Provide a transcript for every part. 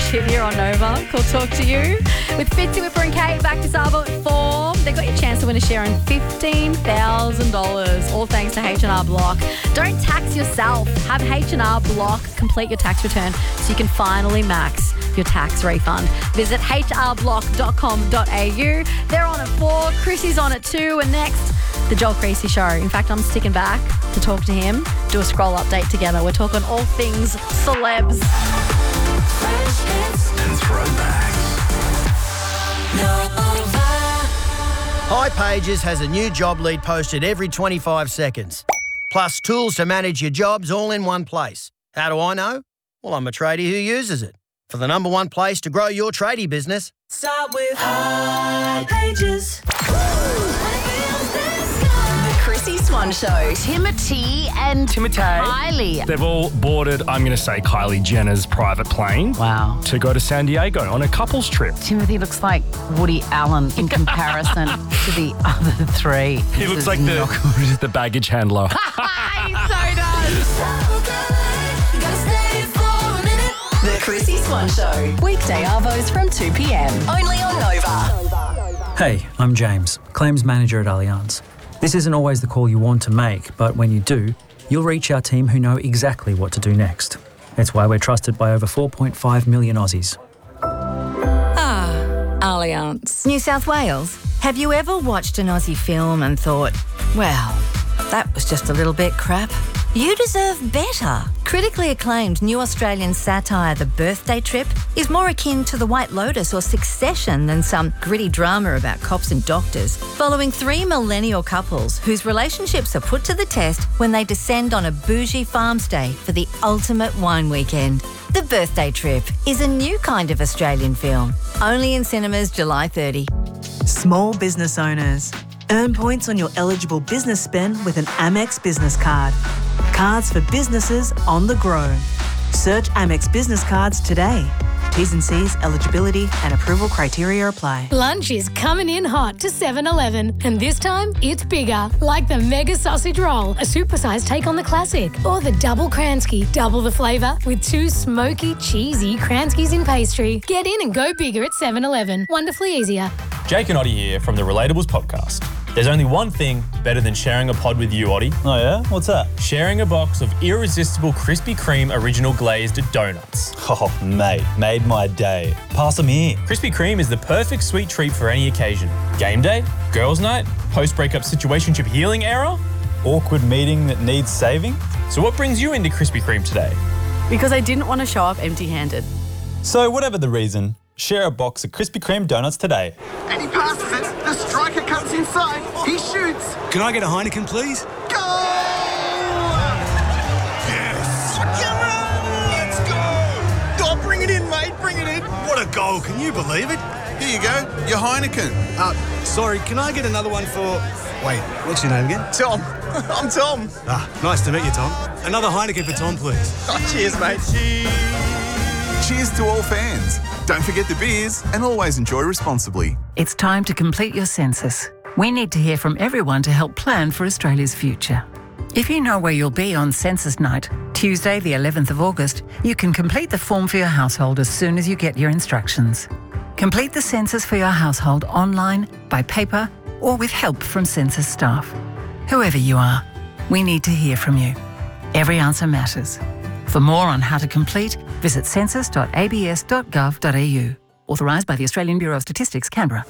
hit here on Nova called Talk to You. With Fitzy, Whipper and Kate back this hour at 4. They got your chance to win a share in $15,000, all thanks to H&R Block. Don't tax yourself. Have H&R Block complete your tax return so you can finally max your tax refund. Visit hrblock.com.au. They're on at 4. Chrissy's on at 2. And next, the Joel Creasy Show. In fact, I'm sticking back to talk to him, do a scroll update together. We're talking all things celebs. Fresh hits and throwbacks. Nova. hipages has a new job lead posted every 25 seconds. Plus tools to manage your jobs all in one place. How do I know? Well, I'm a tradie who uses it. For the number one place to grow your tradie business. Start with hipages. The Chrissy Swan Show. Timothy and Kylie. They've all boarded, I'm going to say, Kylie Jenner's private plane. Wow. To go to San Diego on a couple's trip. Timothy looks like Woody Allen in comparison to the other three. He looks like the baggage handler. He so does. The Chrissy Swan Show. Weekday arvos from 2 p.m. Only on Nova. Hey, I'm James, Claims Manager at Allianz. This isn't always the call you want to make, but when you do, you'll reach our team who know exactly what to do next. That's why we're trusted by over 4.5 million Aussies. Allianz. New South Wales. Have you ever watched an Aussie film and thought, well, that was just a little bit crap? You deserve better. Critically acclaimed new Australian satire The Birthday Trip is more akin to The White Lotus or Succession than some gritty drama about cops and doctors, following 3 millennial couples whose relationships are put to the test when they descend on a bougie farm stay for the ultimate wine weekend. The Birthday Trip is a new kind of Australian film, only in cinemas July 30. Small business owners. Earn points on your eligible business spend with an Amex business card. Cards for businesses on the grow. Search Amex Business Cards today. T's and C's, eligibility and approval criteria apply. Lunch is coming in hot to 7-Eleven, and this time it's bigger, like the Mega Sausage Roll, a supersized take on the classic, or the Double Kransky, double the flavour with 2 smoky, cheesy Kranskys in pastry. Get in and go bigger at 7-Eleven. Wonderfully easier. Jake and Oddie here from the Relatables podcast. There's only one thing better than sharing a pod with you, Oddie. Oh yeah? What's that? Sharing a box of irresistible Krispy Kreme original glazed donuts. Oh, mate, made my day. Pass them here. Krispy Kreme is the perfect sweet treat for any occasion. Game day, girls' night, post-breakup situationship healing era. Awkward meeting that needs saving. So what brings you into Krispy Kreme today? Because I didn't want to show up empty-handed. So whatever the reason, share a box of Krispy Kreme donuts today. And he passes it. The striker comes inside. He shoots. Can I get a Heineken, please? Goal! Yes! Come on, let's go! Oh, bring it in, mate. Bring it in. What a goal. Can you believe it? Here you go. Your Heineken. Sorry, can I get another one for... Wait, what's your name again? Tom. I'm Tom. Nice to meet you, Tom. Another Heineken for Tom, please. Oh, cheers, mate. Cheers to all fans. Don't forget the beers and always enjoy responsibly. It's time to complete your census. We need to hear from everyone to help plan for Australia's future. If you know where you'll be on census night, Tuesday the 11th of August, you can complete the form for your household as soon as you get your instructions. Complete the census for your household online, by paper, or with help from census staff. Whoever you are, we need to hear from you. Every answer matters. For more on how to complete, visit census.abs.gov.au. Authorised by the Australian Bureau of Statistics, Canberra.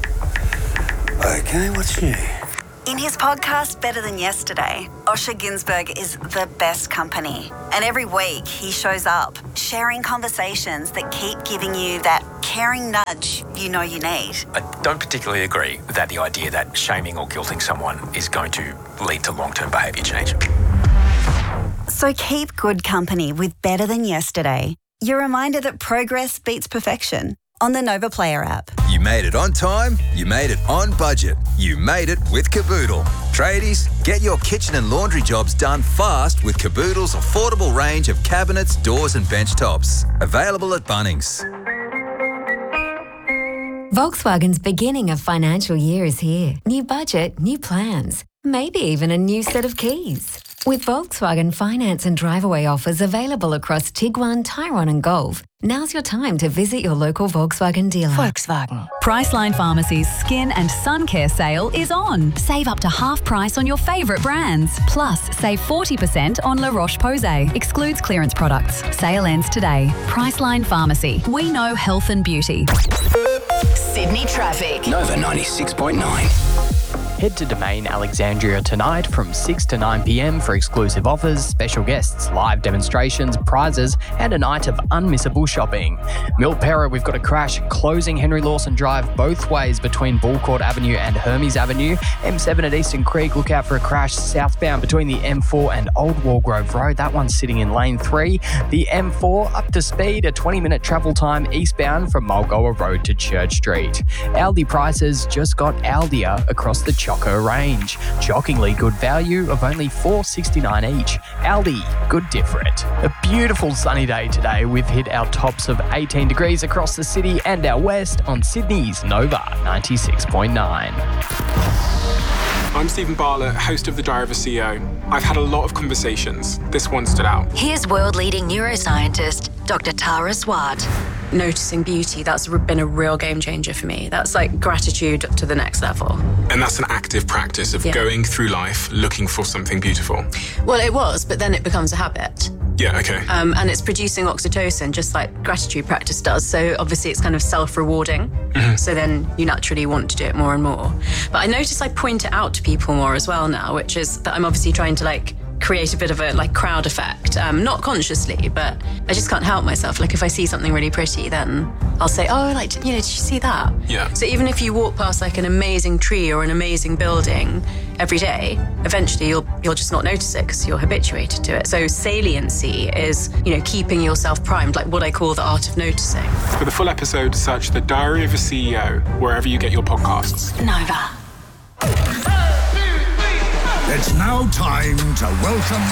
Okay, what's new? In his podcast, Better Than Yesterday, Osher Günsberg is the best company. And every week he shows up, sharing conversations that keep giving you that caring nudge you know you need. I don't particularly agree that the idea that shaming or guilting someone is going to lead to long-term behaviour change. So keep good company with Better Than Yesterday. Your reminder that progress beats perfection on the Nova Player app. You made it on time, you made it on budget, you made it with Caboodle. Tradies, get your kitchen and laundry jobs done fast with Caboodle's affordable range of cabinets, doors and bench tops. Available at Bunnings. Volkswagen's beginning of financial year is here. New budget, new plans, maybe even a new set of keys. With Volkswagen finance and drive-away offers available across Tiguan, Tyrone and Golf, now's your time to visit your local Volkswagen dealer. Volkswagen. Priceline Pharmacy's Skin and Sun Care sale is on. Save up to half price on your favourite brands. Plus, save 40% on La Roche-Posay. Excludes clearance products. Sale ends today. Priceline Pharmacy. We know health and beauty. Sydney traffic. Nova 96.9. Head to Domain Alexandria tonight from 6 to 9 p.m. for exclusive offers, special guests, live demonstrations, prizes, and a night of unmissable shopping. Milpera, we've got a crash closing Henry Lawson Drive both ways between Bullcourt Avenue and Hermes Avenue. M7 at Eastern Creek, look out for a crash southbound between the M4 and Old Walgrove Road. That one's sitting in lane 3. The M4 up to speed, a 20-minute travel time eastbound from Mulgoa Road to Church Street. Aldi prices just got Aldia across the Choco range. Shockingly good value of only $4.69 each. Aldi, good different. A beautiful sunny day today. We've hit our tops of 18 degrees across the city and our west on Sydney's Nova 96.9. I'm Stephen Bartlett, host of The Diary of a CEO. I've had a lot of conversations. This one stood out. Here's world-leading neuroscientist, Dr. Tara Swart. Noticing beauty, that's been a real game changer for me. That's like gratitude to the next level. And that's an active practice of going through life looking for something beautiful. Well, it was, but then it becomes a habit. Yeah, okay. And it's producing oxytocin, just like gratitude practice does. So obviously it's kind of self-rewarding. Mm-hmm. So then you naturally want to do it more and more. But I notice I point it out to people more as well now, which is that I'm obviously trying to create a bit of a crowd effect, not consciously, but I just can't help myself. Like if I see something really pretty, then I'll say, oh, did you see that? Yeah. So even if you walk past an amazing tree or an amazing building every day, eventually you'll just not notice it because you're habituated to it. So saliency is, keeping yourself primed, like what I call the art of noticing. For the full episode, search The Diary of a CEO wherever you get your podcasts. Nova. It's now time to welcome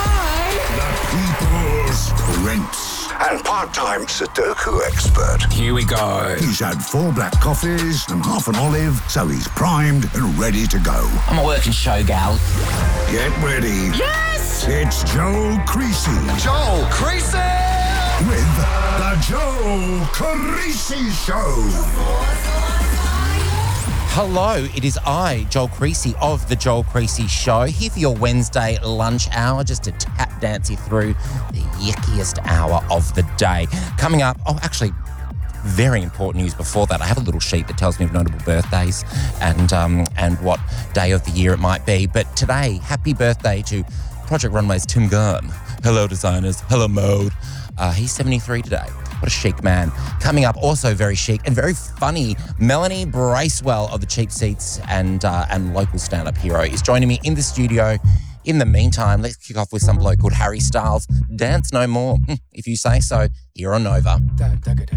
the People's Prince and part-time Sudoku expert. Here we go. He's had 4 black coffees and half an olive, so he's primed and ready to go. I'm a working show gal. Get ready. Yes! It's Joel Creasy. Joel Creasy! With the Joel Creasy Show. Hello, it is I, Joel Creasy of The Joel Creasy Show, here for your Wednesday lunch hour, just to tap dance you through the yuckiest hour of the day. Coming up, very important news before that. I have a little sheet that tells me of notable birthdays and what day of the year it might be. But today, happy birthday to Project Runway's Tim Gurn. Hello, designers. Hello, mode. He's 73 today. What a chic man. Coming up, also very chic and very funny, Melanie Bracewell of the Cheap Seats and local stand-up hero is joining me in the studio. In the meantime, let's kick off with some bloke called Harry Styles. Dance no more, if you say so, here on Nova.